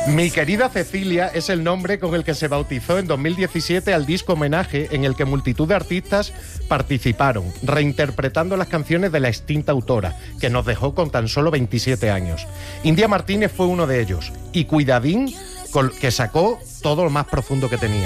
Mi querida Cecilia es el nombre con el que se bautizó en 2017 al disco homenaje en el que multitud de artistas participaron, reinterpretando las canciones de la extinta autora, que nos dejó con tan solo 27 años. India Martínez fue uno de ellos, y cuidadín, que sacó todo lo más profundo que tenía.